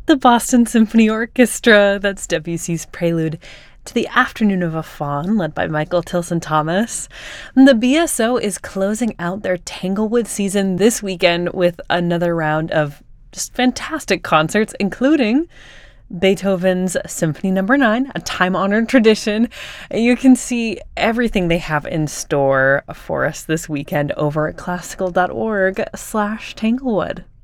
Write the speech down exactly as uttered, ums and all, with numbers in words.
The Boston Symphony Orchestra, that's Debussy's prelude to the Afternoon of a Faun, led by Michael Tilson Thomas. The B S O is closing out their Tanglewood season this weekend with another round of just fantastic concerts, including Beethoven's Symphony Number Nine, a time-honored tradition. You can see everything they have in store for us this weekend over at classical dot org slash Tanglewood.